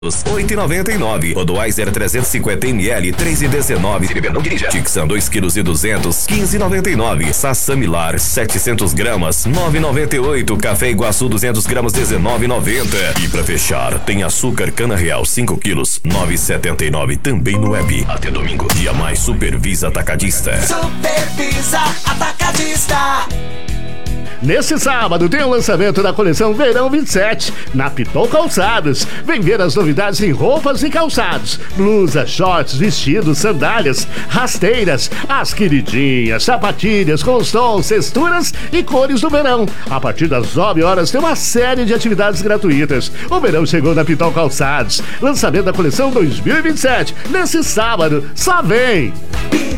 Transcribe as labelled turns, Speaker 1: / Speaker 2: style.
Speaker 1: 8,99. Budweiser 350 ml 3,19. Se beber não dirija. Tixan 2,2 kg 15,99. Sassamilar 700 gramas 9,98. Café Iguaçu 200 gramas 19,90. E pra fechar, tem açúcar cana real 5 quilos 9,79. Também no web. Até domingo. Dia mais Supervisa Atacadista.
Speaker 2: Supervisa Atacadista.
Speaker 3: Nesse sábado tem o lançamento da coleção Verão 27 na Pitol Calçados. Vem ver as novidades em roupas e calçados, blusas, shorts, vestidos, sandálias, rasteiras, as queridinhas, sapatilhas com os tons, texturas e cores do verão. A partir das 9 horas tem uma série de atividades gratuitas. O verão chegou na Pitol Calçados. Lançamento da coleção 2027 nesse sábado. Só vem!